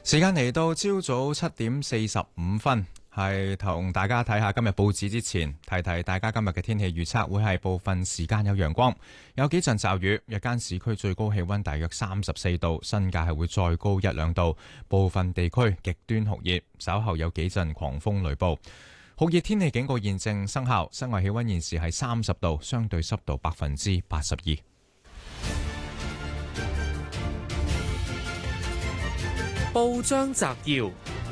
時間嚟到朝早7:45，係同大家睇下今日報紙之前，提提大家今日嘅天氣預測會係部分時間有陽光，有幾陣驟雨。日間市區最高氣溫大約34度，新界係會再高1-2度，部分地區極端酷熱，稍後有幾陣狂風雷暴。酷熱天氣警告現正生效，室外氣溫現時係30度，相對濕度82%。 報章摘要：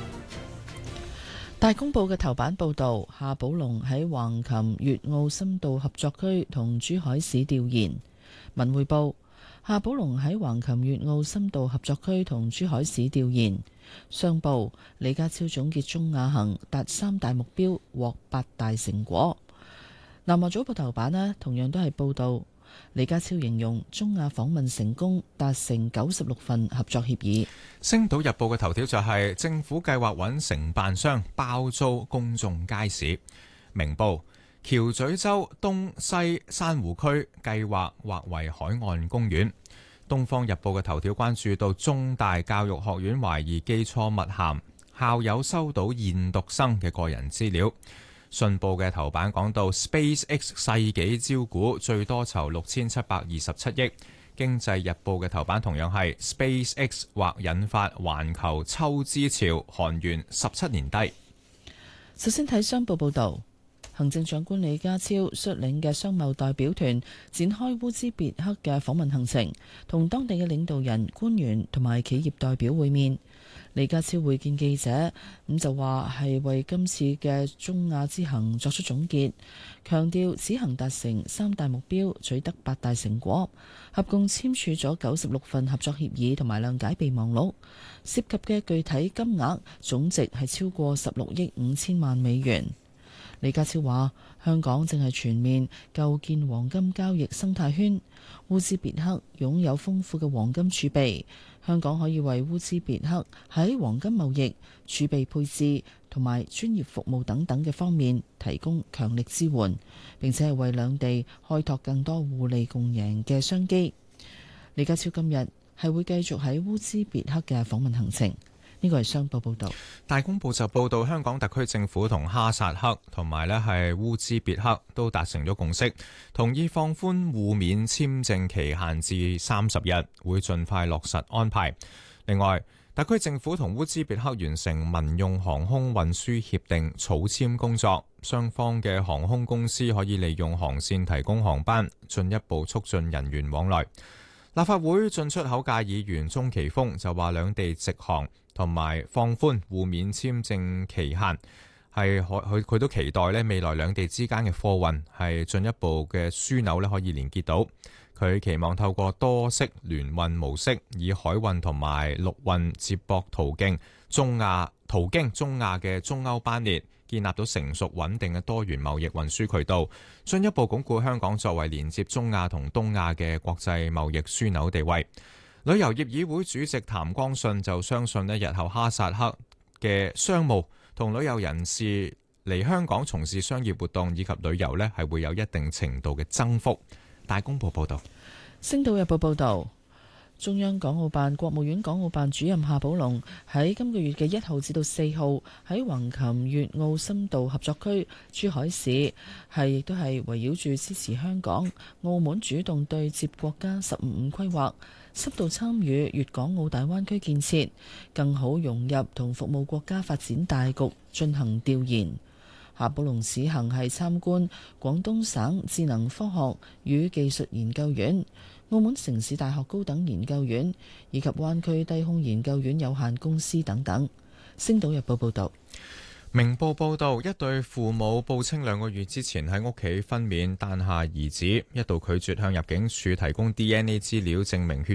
大公報嘅頭版報道，夏寶龍喺橫琴粵澳深度合作區同珠海市調研。文匯報：夏寶龍喺橫琴粵澳深度合作區同珠海市調研。商報：李家超總結中亞行達3大目標，獲8大成果。南華早報頭版呢，同樣都係報道李家超形容中亞訪問成功，達成96份合作協議。 星島日報嘅頭條就係政府計劃揾承辦商包租公眾街市。明報：橋咀洲東西珊瑚區計劃劃為海岸公園。東方日報嘅頭條關注到中大教育學院懷疑基礎密函，校友收到現讀生嘅個人資料。信報嘅頭版講到 SpaceX 世紀招股最多籌6727億。經濟日報嘅頭版同樣係 SpaceX 或引發環球抽資潮，韓元17年低。 首先睇商報報道，行政長官李家超率領嘅商貿代表團展開烏茲別克嘅訪問行程，同當地嘅領導人、官員同埋企業代表會面。李家超會見記者，就話係為今次嘅中亞之行作出總結，強調此行達成3大目標，取得8大成果，合共簽署咗96份合作協議同埋諒解備忘錄，涉及嘅具體金額總值係超過16億5千萬美元。李家超話：香港正係全面構建黃金交易生態圈，烏茲別克擁有豐富嘅黃金儲備，香港可以為烏茲別克喺黃金貿易、儲備配置同埋專業服務等等嘅方面提供強力支援，並且係為兩地開拓更多互利共贏嘅商機。李家超今日係會繼續喺烏茲別克嘅訪問行程。呢個係商報報導。 大公報就報道，香港特區政府同哈薩克同埋係烏茲別克都達成咗共識，同意放寬互免簽證期限至30日，會盡快落實安排。另外，特區政府同烏茲別克完成民用航空運輸協定草簽工作，雙方嘅航空公司可以利用航線提供航班，進一步促進人員往來。立法會進出口界議員鍾奇峰就話，兩地直航同埋放寬互免簽證期限，係佢都期待未來兩地之間嘅貨運係進一步嘅樞紐可以連結到。佢期望透過多式聯運模式，以海運同埋陸運接駁途經中亞嘅中歐班列，建立到成熟穩定嘅多元貿易運輸渠道，進一步鞏固香港作為連接中亞同東亞嘅國際貿易樞紐地位。旅遊業議會主席譚光信就相信日後哈薩克嘅商務同旅遊人士嚟香港從事商業活動以及旅遊係會有一定程度嘅增幅。大公報報道。 星島日報報道，中央港澳辦、國務院港澳辦主任夏寶龍喺今個月嘅1號至到4號喺橫琴粵澳深度合作區珠海市亦都係圍繞住支持香港、澳門主動對接國家15規劃，深度參與粵港澳大灣區建設，更好融入同服務國家發展大局進行調研。夏寶龍此行係參觀廣東省智能科學與技術研究院、澳門城市大學高等研究院以及灣區低空研究院有限公司等等。星島日報報道。 明報報道，一對父母報稱2個月之前喺屋企分娩誕下兒子，一度拒絕向入境處提供 DNA 資料證明血